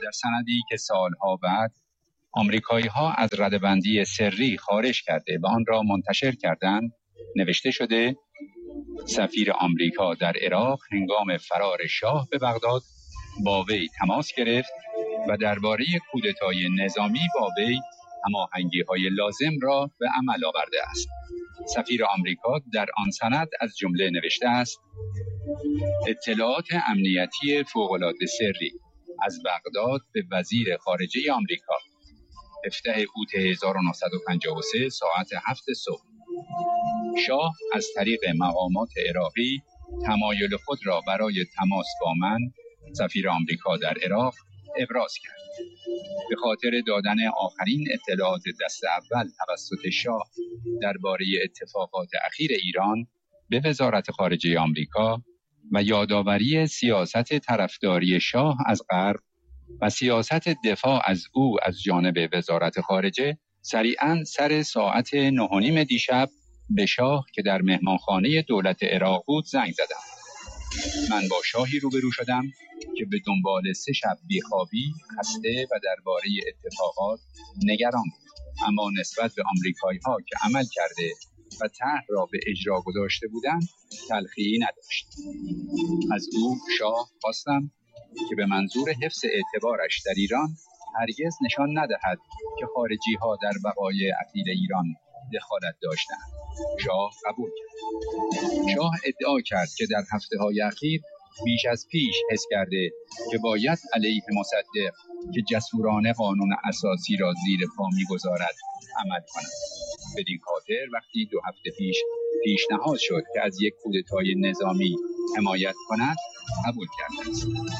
در سندی که سالها بعد آمریکایی‌ها از ردبندی سری خارج کرده و آن را منتشر کردند نوشته شده سفیر آمریکا در عراق هنگام فرار شاه به بغداد با وی تماس گرفت و درباره کودتای نظامی با وی هماهنگی‌های لازم را به عمل آورده است. سفیر آمریکا در آن سند از جمله نوشته است: اطلاعات امنیتی فوق‌العاده سری از بغداد به وزیر خارجه آمریکا 17 اوت 1953 ساعت 7 صبح. شاه از طریق مقامات عراقی تمایل خود را برای تماس با من سفیر آمریکا در عراق ابراز کرد. به خاطر دادن آخرین اطلاعات دست اول توسط شاه درباره اتفاقات اخیر ایران به وزارت خارجه آمریکا و یادآوری سیاست طرفداری شاه از غرب و سیاست دفاع از او از جانب وزارت خارجه، سریعاً سر ساعت 9:30 دیشب به شاه که در مهمانخانه دولت عراق بود زنگ زدم. من با شاهی روبرو شدم که به دنبال 3 شب بیخوابی، خسته و درباره اتفاقات نگران بود، اما نسبت به آمریکایی‌ها که عمل کرده و طرح را به اجرا گذاشته بودند تلخی نداشت. از او شاه خواستم که به منظور حفظ اعتبارش در ایران هرگز نشان ندهد که خارجی‌ها در بقای اخیر ایران دخالت داشتند. شاه قبول کرد. شاه ادعا کرد که در هفته‌های اخیر بیش از پیش حس کرده که باید علیه مصدق که جسورانه قانون اساسی را زیر پا می‌گذارد عمل کند. بدین خاطر وقتی 2 هفته پیش پیشنهاد شد که از یک کودتای نظامی حمایت کند قبول کرده است.